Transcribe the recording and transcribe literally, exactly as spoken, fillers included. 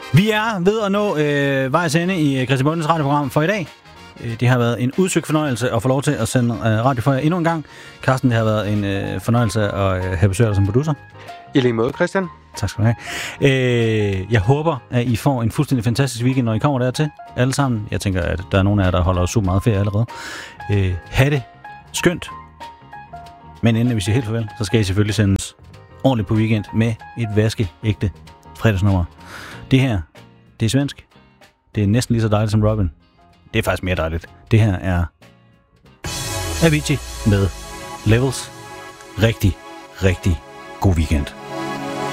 Vi er ved at nå øh, vejs ende i Christian Bundens radioprogram for i dag. Det har været en udsøgt fornøjelse at få lov til at sende øh, radio for jer endnu en gang. Carsten, det har været en øh, fornøjelse at øh, have besøg af dig som producer. I lige måde, Christian. Tak skal du have. Øh, jeg håber, at I får en fuldstændig fantastisk weekend, når I kommer dertil. Alle sammen. Jeg tænker, at der er nogle af jer, der holder super meget ferie allerede. Øh, ha' det skønt. Men inden vi siger helt farvel, så skal I selvfølgelig sendes ordentligt på weekend med et vaskeægte fredagsnummer. Det her, det er svensk. Det er næsten lige så dejligt som Robin. Det er faktisk mere dejligt. Det her er Avicii med Levels. Rigtig, rigtig god weekend.